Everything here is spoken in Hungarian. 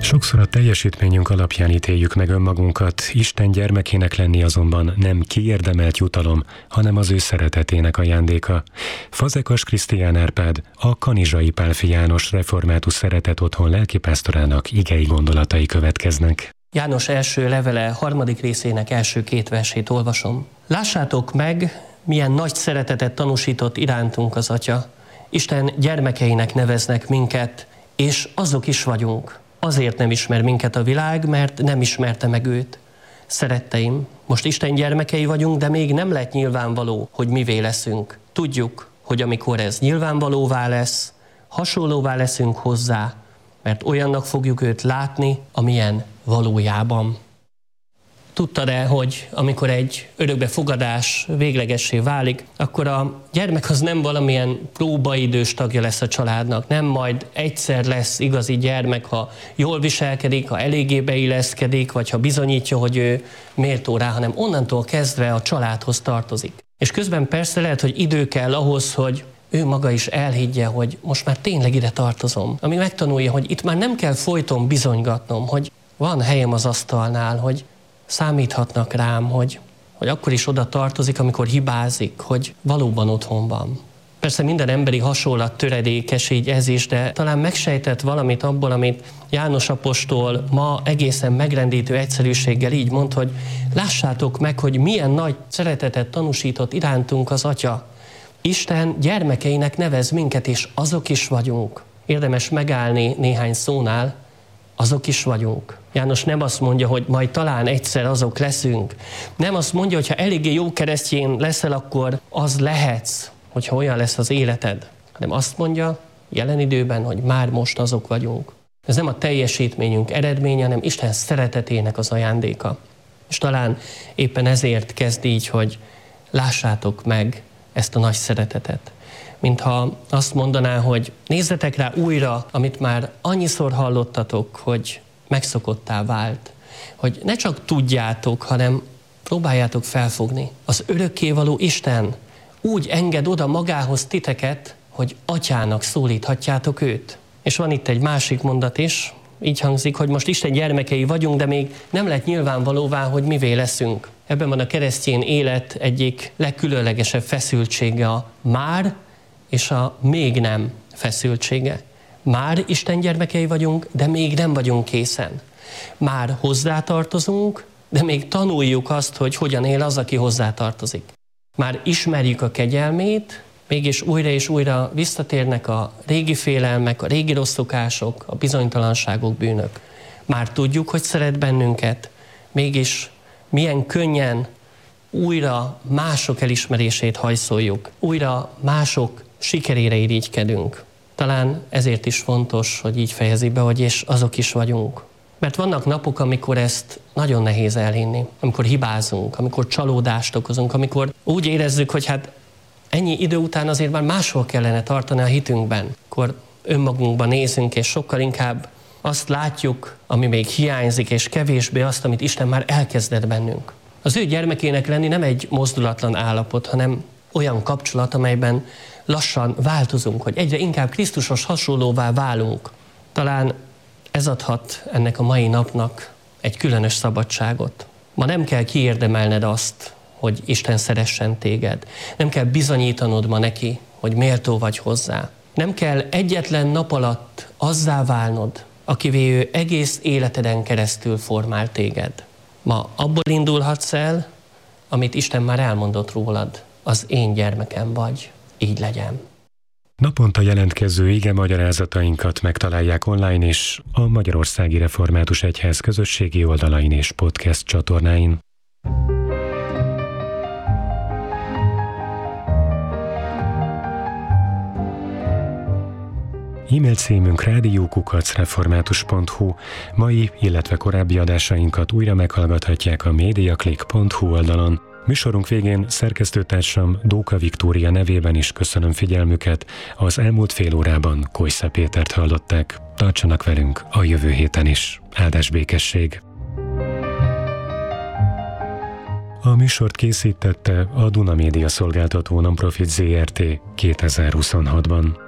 Sokszor a teljesítményünk alapján ítéljük meg önmagunkat, Isten gyermekének lenni azonban nem kiérdemelt jutalom, hanem az ő szeretetének ajándéka. Fazekas Krisztián Árpád, a Kanizsai Pálffy János Református Szeretet Otthon lelkipásztorának igei gondolatai következnek. János első levele 3. részének első 2 versét olvasom. Lássátok meg, milyen nagy szeretetet tanúsított irántunk az Atya. Isten gyermekeinek neveznek minket, és azok is vagyunk. Azért nem ismer minket a világ, mert nem ismerte meg őt. Szeretteim, most Isten gyermekei vagyunk, de még nem lett nyilvánvaló, hogy mivé leszünk. Tudjuk, hogy amikor ez nyilvánvalóvá lesz, hasonlóvá leszünk hozzá, mert olyannak fogjuk őt látni, amilyen valójában. Tudtad-e, hogy amikor egy örökbefogadás véglegessé válik, akkor a gyermek az nem valamilyen próbaidős tagja lesz a családnak, nem majd egyszer lesz igazi gyermek, ha jól viselkedik, ha eléggé beilleszkedik, vagy ha bizonyítja, hogy ő méltó rá, hanem onnantól kezdve a családhoz tartozik. És közben persze lehet, hogy idő kell ahhoz, hogy ő maga is elhiggye, hogy most már tényleg ide tartozom. Ami megtanulja, hogy itt már nem kell folyton bizonygatnom, hogy van helyem az asztalnál, hogy számíthatnak rám, hogy akkor is oda tartozik, amikor hibázik, hogy valóban otthon van. Persze minden emberi hasonlat töredékes, így ez is, de talán megsejtett valamit abból, amit János apostol ma egészen megrendítő egyszerűséggel így mond, hogy lássátok meg, hogy milyen nagy szeretetet tanúsított irántunk az Atya. Isten gyermekeinek nevez minket, és azok is vagyunk. Érdemes megállni néhány szónál, azok is vagyunk. János nem azt mondja, hogy majd talán egyszer azok leszünk. Nem azt mondja, hogy ha eléggé jó keresztjén leszel, akkor az lehetsz, hogyha olyan lesz az életed. Hanem azt mondja jelen időben, hogy már most azok vagyunk. Ez nem a teljesítményünk eredménye, hanem Isten szeretetének az ajándéka. És talán éppen ezért kezd így, hogy lássátok meg ezt a nagy szeretetet. Mintha azt mondaná, hogy nézzetek rá újra, amit már annyiszor hallottatok, hogy megszokottá vált. Hogy ne csak tudjátok, hanem próbáljátok felfogni. Az örökkévaló Isten úgy enged oda magához titeket, hogy atyának szólíthatjátok őt. És van itt egy másik mondat is, így hangzik, hogy most Isten gyermekei vagyunk, de még nem lett nyilvánvalóvá, hogy mivé leszünk. Ebben van a keresztény élet egyik legkülönlegesebb feszültsége, a már és a még nem feszültsége. Már Isten gyermekei vagyunk, de még nem vagyunk készen. Már hozzátartozunk, de még tanuljuk azt, hogy hogyan él az, aki hozzátartozik. Már ismerjük a kegyelmét, mégis újra és újra visszatérnek a régi félelmek, a régi rossz szokások, a bizonytalanságok, bűnök. Már tudjuk, hogy szeret bennünket, mégis milyen könnyen újra mások elismerését hajszoljuk, újra mások sikerére irigykedünk. Talán ezért is fontos, hogy így fejezi be, hogy és azok is vagyunk. Mert vannak napok, amikor ezt nagyon nehéz elhinni, amikor hibázunk, amikor csalódást okozunk, amikor úgy érezzük, hogy hát ennyi idő után azért már máshol kellene tartani a hitünkben. Akkor önmagunkban nézünk, és sokkal inkább azt látjuk, ami még hiányzik, és kevésbé azt, amit Isten már elkezdett bennünk. Az ő gyermekének lenni nem egy mozdulatlan állapot, hanem olyan kapcsolat, amelyben lassan változunk, hogy egyre inkább Krisztusos hasonlóvá válunk. Talán ez adhat ennek a mai napnak egy különös szabadságot. Ma nem kell kiérdemelned azt, hogy Isten szeressen téged. Nem kell bizonyítanod ma neki, hogy méltó vagy hozzá. Nem kell egyetlen nap alatt azzá válnod, akivé ő egész életeden keresztül formál téged. Ma abból indulhatsz el, amit Isten már elmondott rólad. Az én gyermekem vagy, így legyen. Naponta jelentkező ige magyarázatainkat megtalálják online is a Magyarországi Református Egyház közösségi oldalain és podcast csatornáin. E-mail címünk rádió@református.hu. Mai, illetve korábbi adásainkat újra meghallgathatják a mediaclick.hu oldalon. Műsorunk végén szerkesztőtársam Dóka Viktória nevében is köszönöm figyelmüket. Az elmúlt fél órában Kojsza Pétert hallották. Tartsanak velünk a jövő héten is. Áldás békesség! A műsort készítette a Duna Média Szolgáltató Nonprofit Zrt. 2026-ban.